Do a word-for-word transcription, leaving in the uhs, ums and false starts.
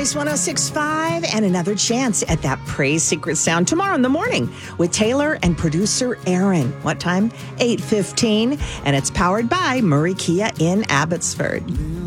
Praise one oh six point five and another chance at that Praise Secret Sound tomorrow in the morning with Taylor and producer Aaron. What time? eight fifteen. And it's powered by Murray Kia in Abbotsford.